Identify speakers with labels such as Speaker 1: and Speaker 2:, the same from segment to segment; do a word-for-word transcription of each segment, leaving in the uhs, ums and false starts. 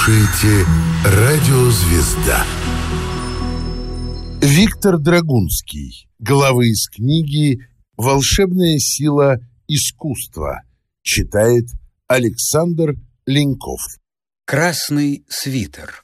Speaker 1: слушаете «Радио Звезда». Виктор Драгунский. Главы из книги «Волшебная сила искусства». Читает Александр Леньков.
Speaker 2: Красный свитер.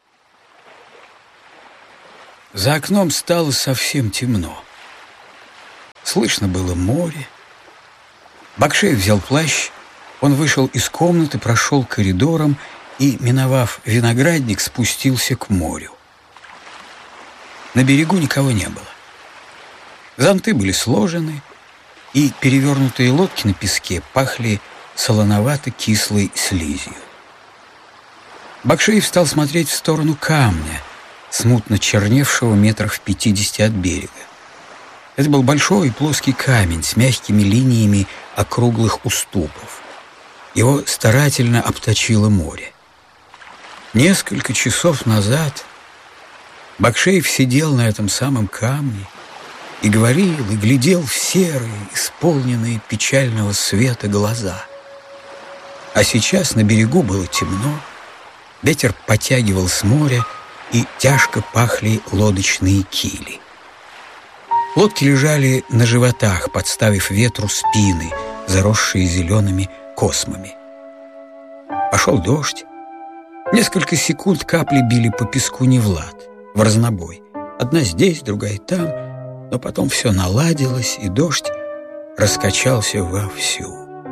Speaker 2: За окном стало совсем темно. Слышно было море. Бакшеев взял плащ. Он вышел из комнаты, прошел коридором и, миновав виноградник, спустился к морю. На берегу никого не было. Зонты были сложены, и перевернутые лодки на песке пахли солоновато-кислой слизью. Бакшеев стал смотреть в сторону камня, смутно черневшего метрах в пятидесяти от берега. Это был большой плоский камень с мягкими линиями округлых уступов. Его старательно обточило море. Несколько часов назад Бакшеев сидел на этом самом камне и говорил, и глядел в серые, исполненные печального света глаза. А сейчас на берегу было темно, ветер потягивал с моря, и тяжко пахли лодочные кили. Лодки лежали на животах, подставив ветру спины, заросшие зелеными космами. Пошел дождь. Несколько секунд капли били по песку не в лад, в разнобой. Одна здесь, другая там, но потом все наладилось, и дождь раскачался вовсю.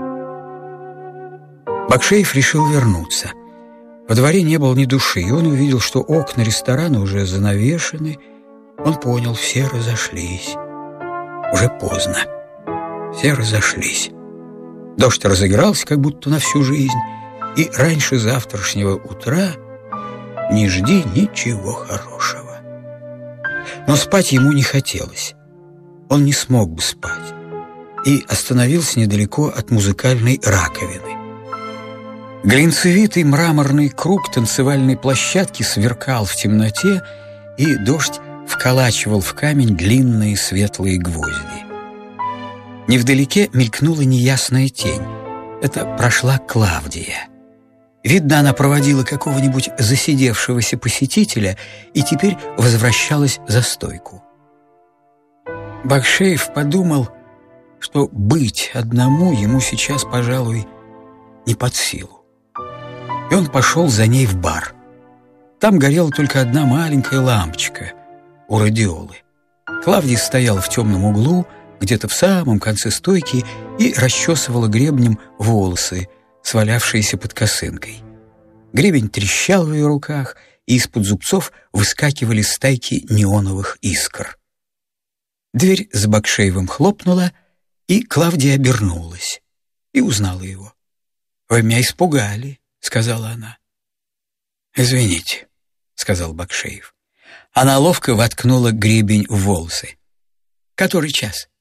Speaker 2: Бакшеев решил вернуться. Во дворе не было ни души, и он увидел, что окна ресторана уже занавешены. Он понял, все разошлись. Уже поздно. Все разошлись. Дождь разыгрался, как будто на всю жизнь, и раньше завтрашнего утра не жди ничего хорошего. Но спать ему не хотелось. Он не смог бы спать. И остановился недалеко от музыкальной раковины. Глинцевитый мраморный круг танцевальной площадки сверкал в темноте, и дождь вколачивал в камень длинные светлые гвозди. Невдалеке мелькнула неясная тень. Это прошла Клавдия. Видно, она проводила какого-нибудь засидевшегося посетителя и теперь возвращалась за стойку. Бакшеев подумал, что быть одному ему сейчас, пожалуй, не под силу. И он пошел за ней в бар. Там горела только одна маленькая лампочка у радиолы. Клавдия стояла в темном углу, где-то в самом конце стойки, и расчесывала гребнем волосы, свалявшиеся под косынкой. Гребень трещал в ее руках, и из-под зубцов выскакивали стайки неоновых искр. Дверь с Бакшеевым хлопнула, и Клавдия обернулась и узнала его. «Вы меня испугали», — сказала она. «Извините», — сказал Бакшеев. Она ловко воткнула гребень в волосы. «Который час?»